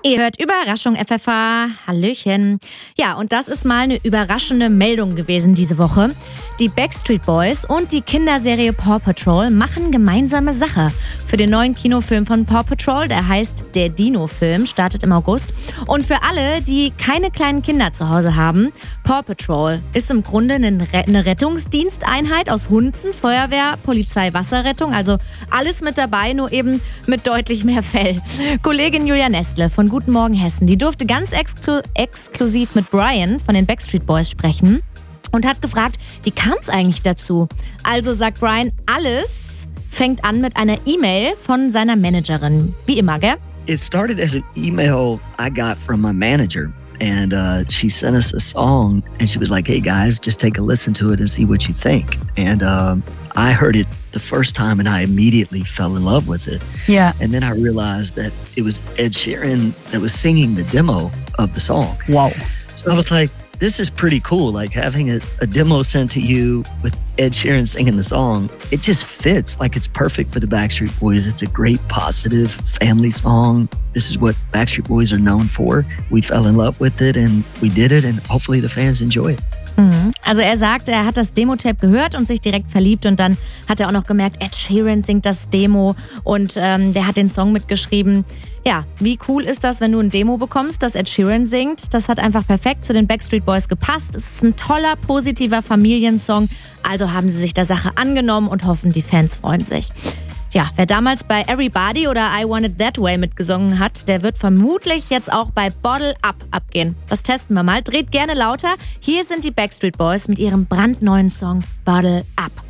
Ihr hört Überraschung FFH. Hallöchen. Ja, und das ist mal eine überraschende Meldung gewesen diese Woche. Die Backstreet Boys und die Kinderserie Paw Patrol machen gemeinsame Sache. Für den neuen Kinofilm von Paw Patrol, der heißt Der Dino-Film, startet im August. Und für alle, die keine kleinen Kinder zu Hause haben, Paw Patrol ist im Grunde eine Rettungsdiensteinheit aus Hunden, Feuerwehr, Polizei, Wasserrettung. Also alles mit dabei, nur eben mit deutlich mehr Fell. Kollegin Julia Nestle von Guten Morgen Hessen, die durfte ganz exklusiv mit Brian von den Backstreet Boys sprechen und hat gefragt, wie kam es eigentlich dazu? Also sagt Brian, alles fängt an mit einer E-Mail von seiner Managerin. Wie immer, gell? It started as an email I got from my manager. And she sent us a song and she was like, hey guys, just take a listen to it and see what you think. And I heard it the first time and I immediately fell in love with it. Yeah. And then I realized that it was Ed Sheeran that was singing the demo of the song. Wow. So I was like, this is pretty cool. Like having a demo sent to you with Ed Sheeran singing the song, it just fits. Like it's perfect for the Backstreet Boys. It's a great, positive family song. This is what Backstreet Boys are known for. We fell in love with it and we did it and hopefully the fans enjoy it. Also er sagt, er hat das Demo-Tape gehört und sich direkt verliebt und dann hat er auch noch gemerkt, Ed Sheeran singt das Demo und der hat den Song mitgeschrieben. Ja, wie cool ist das, wenn du ein Demo bekommst, das Ed Sheeran singt? Das hat einfach perfekt zu den Backstreet Boys gepasst. Es ist ein toller, positiver Familiensong. Also haben sie sich der Sache angenommen und hoffen, die Fans freuen sich. Ja, wer damals bei Everybody oder I Want It That Way mitgesungen hat, der wird vermutlich jetzt auch bei Bottle Up abgehen. Das testen wir mal. Dreht gerne lauter. Hier sind die Backstreet Boys mit ihrem brandneuen Song Bottle Up.